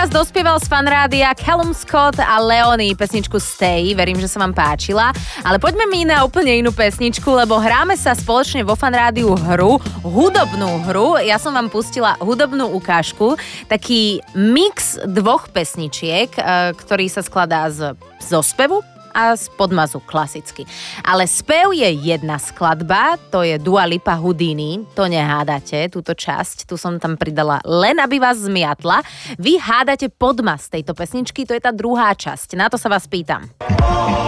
teraz dospieval z Fanrádia Callum Scott a Leonie pesničku Stay. Verím, že sa vám páčila. Ale poďme mi na úplne inú pesničku, lebo hráme sa spoločne vo Fanrádiu hudobnú hru. Ja som vám pustila hudobnú ukážku, taký mix dvoch pesničiek, ktorý sa skladá zo spevu a z podmazu klasicky. Ale spev je jedna skladba, to je Dua Lipa Houdini, to nehádate, túto časť, tu som tam pridala len, aby vás zmiatla. Vy hádate podmaz tejto pesničky, to je tá druhá časť, na to sa vás pýtam.